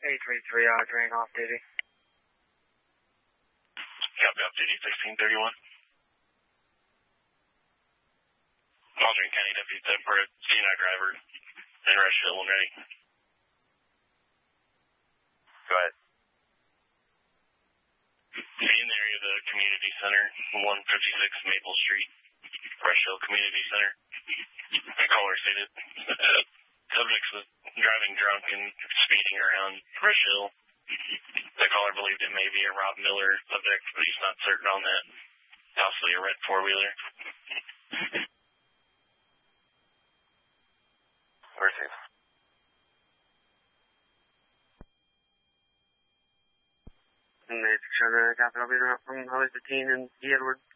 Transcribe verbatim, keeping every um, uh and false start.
eight three three, Audrey, off duty. Copy, off duty, sixteen thirty-one. Aldrin County Deputy ten for a C nine driver in Rushville when ready. Go ahead. Be in the area of the community center, one fifty-six Maple Street, Rushville Community Center. The caller stated uh, subjects was driving drunk and speeding around Rushville. The caller believed it may be a Rob Miller subject, but he's not certain on that. Possibly a red four-wheeler. Where's he? And it's showing a capital leader up from Highway fifteen and E. Edward